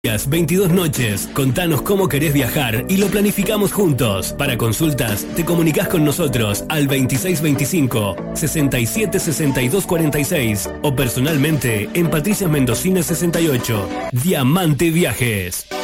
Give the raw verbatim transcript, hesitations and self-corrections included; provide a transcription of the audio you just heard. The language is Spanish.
veintidós noches. Contanos cómo querés viajar y lo planificamos juntos. Para consultas, te comunicás con nosotros al veintiséis veinticinco, sesenta y siete sesenta y dos cuarenta y seis o personalmente en Patricias Mendocines sesenta y ocho. Diamante Viajes.